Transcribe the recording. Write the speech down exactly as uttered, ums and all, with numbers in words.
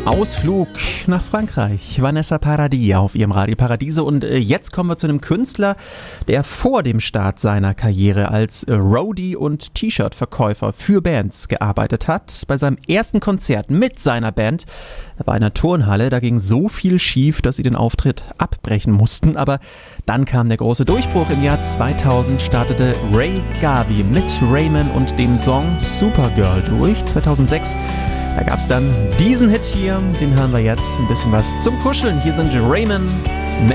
Ausflug nach Frankreich. Vanessa Paradis auf ihrem Radio Paradiese. Und äh, jetzt kommen wir zu einem Künstler, der vor dem Start seiner Karriere als äh, Roadie und T-Shirt-Verkäufer für Bands gearbeitet hat. Bei seinem ersten Konzert mit seiner Band, er war in einer Turnhalle, da ging so viel schief, dass sie den Auftritt abbrechen mussten. Aber dann kam der große Durchbruch. Im Jahr zweitausend startete Ray Garvey mit Raymond und dem Song Supergirl durch. zweitausendsechs Da gab es dann diesen Hit hier, den hören wir jetzt, ein bisschen was zum Kuscheln. Hier sind Raymond